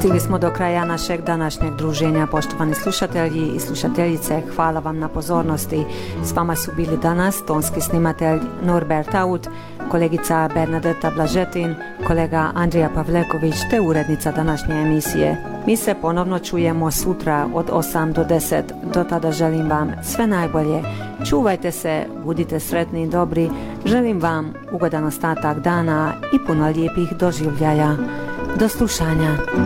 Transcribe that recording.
Stigli smo do kraja našeg današnjeg druženja, poštovani slušatelji i slušateljice, hvala vam na pozornosti. S vama su bili danas tonski snimatelj Norbert Aut, kolegica Bernadeta Blažetin, kolega Andrija Pavleković te urednica današnje emisije. Mi se ponovno čujemo sutra od 8 do 10. Do tada želim vam sve najbolje. Čuvajte se, budite sretni i dobri. Želim vam ugodan ostatak dana i puno lijepih doživljaja. Do slušanja.